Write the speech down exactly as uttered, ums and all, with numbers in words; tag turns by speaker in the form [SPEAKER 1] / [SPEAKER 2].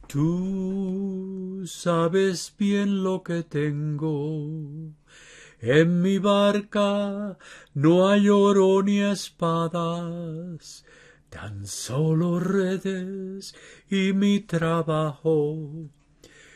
[SPEAKER 1] Tú sabes bien lo que tengo. En mi barca no hay oro ni espadas, tan solo redes y mi trabajo.